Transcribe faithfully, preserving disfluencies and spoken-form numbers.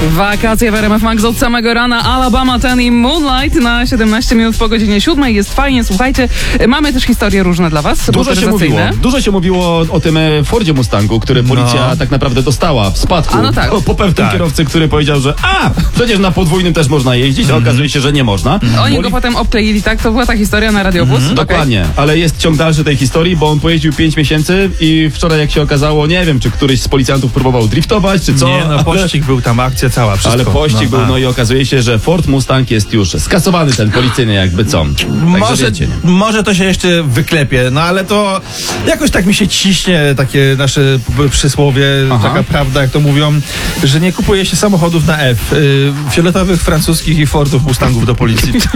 Wakacje w R M F Max od samego rana. Alabama ten i Moonlight na siedemnaście minut po godzinie siódmej. Jest fajnie, słuchajcie. Mamy też historie różne dla was. Dużo się mówiło. Dużo się mówiło o tym e, Fordzie Mustangu, który policja No. tak naprawdę dostała w spadku. A no tak. Po, po pewnym Tak. kierowcy, który powiedział, że a, przecież na podwójnym też można jeździć, a okazuje się, że nie można. Oni Poli- go potem obkleili, tak? To była ta historia na Radiowóz? Okej. Dokładnie, ale jest ciąg dalszy tej historii, bo on pojeździł pięć miesięcy i wczoraj, jak się okazało, nie wiem, czy któryś z policjantów próbował driftować, czy co. Nie, no ale, pościg był tam, akcja cała, wszystko. ale pościg no, był, a. no i okazuje się, że Ford Mustang jest już skasowany, ten policyjny jakby co. Także Może, wiecie, nie? może to się jeszcze wyklepie, no ale to jakoś tak mi się ciśnie takie nasze p- przysłowie, Aha. taka prawda, jak to mówią, że nie kupuje się samochodów na F, y, fioletowych, francuskich i Fordów, Mustangów do policji.